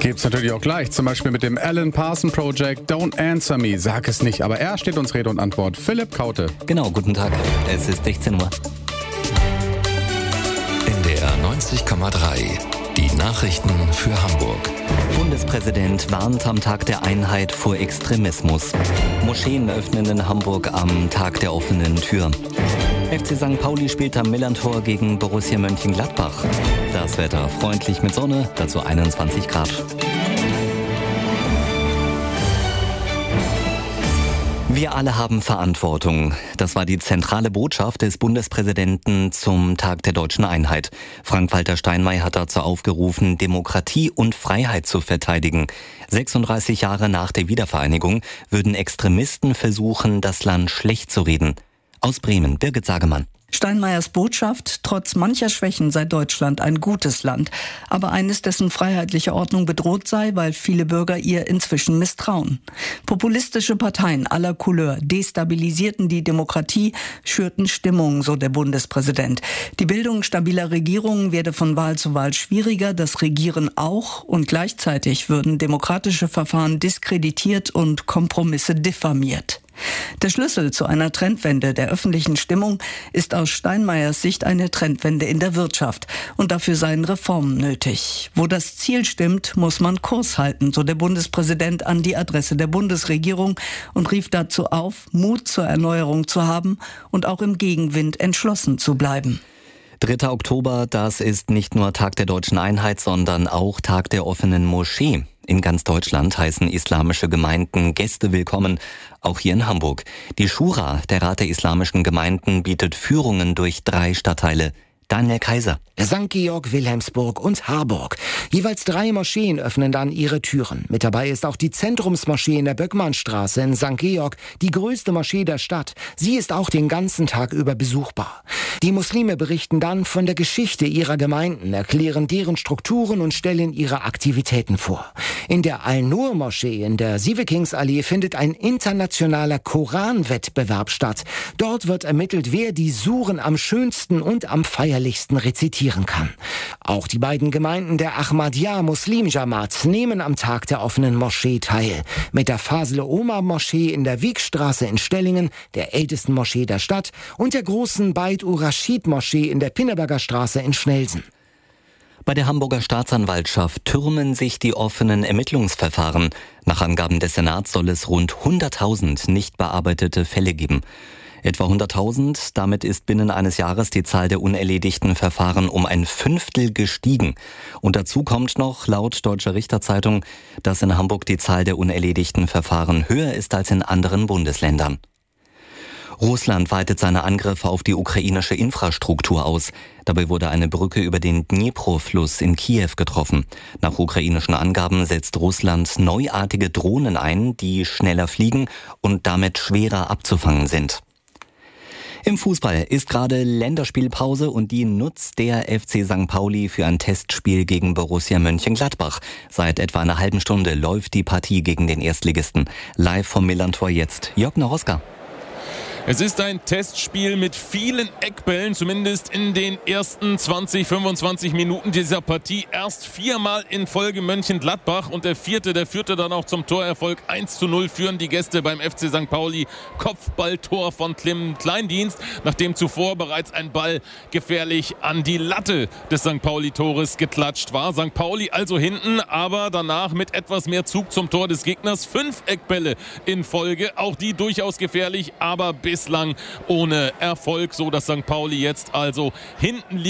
gibt's natürlich auch gleich, zum Beispiel mit dem Alan Parson Project Don't Answer Me, sag es nicht, aber er steht uns Rede und Antwort. Philipp Kaute. Genau, guten Tag, es ist 16 Uhr. NDR 90,3, die Nachrichten für Hamburg. Bundespräsident warnt am Tag der Einheit vor Extremismus. Moscheen öffnen in Hamburg am Tag der offenen Tür. FC St. Pauli spielt am Millerntor gegen Borussia Mönchengladbach. Das Wetter freundlich mit Sonne, dazu 21 Grad. Wir alle haben Verantwortung. Das war die zentrale Botschaft des Bundespräsidenten zum Tag der deutschen Einheit. Frank-Walter Steinmeier hat dazu aufgerufen, Demokratie und Freiheit zu verteidigen. 36 Jahre nach der Wiedervereinigung würden Extremisten versuchen, das Land schlecht zu reden. Aus Bremen, Birgit Sagemann. Steinmeiers Botschaft: Trotz mancher Schwächen sei Deutschland ein gutes Land, aber eines, dessen freiheitliche Ordnung bedroht sei, weil viele Bürger ihr inzwischen misstrauen. Populistische Parteien aller Couleur destabilisierten die Demokratie, schürten Stimmung, so der Bundespräsident. Die Bildung stabiler Regierungen werde von Wahl zu Wahl schwieriger, das Regieren auch, und gleichzeitig würden demokratische Verfahren diskreditiert und Kompromisse diffamiert. Der Schlüssel zu einer Trendwende der öffentlichen Stimmung ist aus Steinmeiers Sicht eine Trendwende in der Wirtschaft. Und dafür seien Reformen nötig. Wo das Ziel stimmt, muss man Kurs halten, so der Bundespräsident an die Adresse der Bundesregierung und rief dazu auf, Mut zur Erneuerung zu haben und auch im Gegenwind entschlossen zu bleiben. 3. Oktober, das ist nicht nur Tag der deutschen Einheit, sondern auch Tag der offenen Moschee. In ganz Deutschland heißen islamische Gemeinden Gäste willkommen, auch hier in Hamburg. Die Schura, der Rat der islamischen Gemeinden, bietet Führungen durch 3 Stadtteile. Daniel Kaiser. St. Georg, Wilhelmsburg und Harburg. Jeweils 3 Moscheen öffnen dann ihre Türen. Mit dabei ist auch die Zentrumsmoschee in der Böckmannstraße in St. Georg, die größte Moschee der Stadt. Sie ist auch den ganzen Tag über besuchbar. Die Muslime berichten dann von der Geschichte ihrer Gemeinden, erklären deren Strukturen und stellen ihre Aktivitäten vor. In der Al-Nur-Moschee in der Sievekingsallee findet ein internationaler Koranwettbewerb statt. Dort wird ermittelt, wer die Suren am schönsten und am feierlichsten rezitieren kann. Auch die beiden Gemeinden der Ahmadiyya Muslim Jamaat nehmen am Tag der offenen Moschee teil. Mit der Fasle Omar Moschee in der Wiegstraße in Stellingen, der ältesten Moschee der Stadt, und der großen Beit ur-Raschid Moschee in der Pinneberger Straße in Schnelsen. Bei der Hamburger Staatsanwaltschaft türmen sich die offenen Ermittlungsverfahren. Nach Angaben des Senats soll es rund 100.000 nicht bearbeitete Fälle geben. Etwa 100.000, damit ist binnen eines Jahres die Zahl der unerledigten Verfahren um ein Fünftel gestiegen. Und dazu kommt noch, laut Deutscher Richterzeitung, dass in Hamburg die Zahl der unerledigten Verfahren höher ist als in anderen Bundesländern. Russland weitet seine Angriffe auf die ukrainische Infrastruktur aus. Dabei wurde eine Brücke über den Dnipro-Fluss in Kiew getroffen. Nach ukrainischen Angaben setzt Russland neuartige Drohnen ein, die schneller fliegen und damit schwerer abzufangen sind. Im Fußball ist gerade Länderspielpause und die nutzt der FC St. Pauli für ein Testspiel gegen Borussia Mönchengladbach. Seit etwa einer halben Stunde läuft die Partie gegen den Erstligisten. Live vom Millerntor jetzt Jörg Naroska. Es ist ein Testspiel mit vielen Eckbällen, zumindest in den ersten 20, 25 Minuten dieser Partie. Erst 4-mal in Folge Mönchengladbach und der führte dann auch zum Torerfolg. 1:0 führen die Gäste beim FC St. Pauli. Kopfballtor von Clem Kleindienst, nachdem zuvor bereits ein Ball gefährlich an die Latte des St. Pauli-Tores geklatscht war. St. Pauli also hinten, aber danach mit etwas mehr Zug zum Tor des Gegners. 5 Eckbälle in Folge, auch die durchaus gefährlich, aber bislang ohne Erfolg, so dass St. Pauli jetzt also hinten liegt.